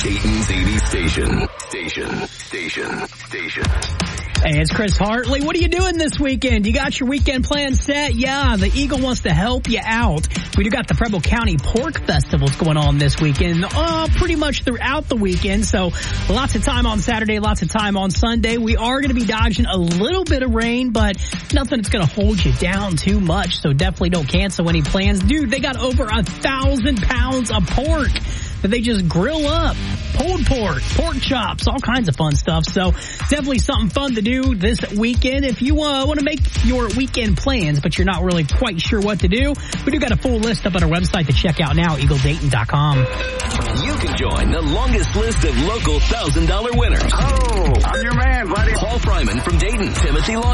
Dayton's 80 station. Hey, it's Chris Hartley. What are you doing this weekend? You got your weekend plan set? Yeah, the Eagle wants to help you out. We do got the Preble County Pork Festivals going on this weekend, pretty much throughout the weekend. So lots of time on Saturday, lots of time on Sunday. We are going to be dodging a little bit of rain, but nothing that's going to hold you down too much. So definitely don't cancel any plans. Dude, they got over 1,000 pounds of pork that they just grill up. Pulled pork, pork chops, all kinds of fun stuff. So definitely something fun to do this weekend. If you want to make your weekend plans, but you're not really quite sure what to do, we do got a full list up on our website to check out now, EagleDayton.com. You can join the longest list of local $1,000 winners. Oh, I'm your man, buddy. Paul Fryman from Dayton, Timothy Long.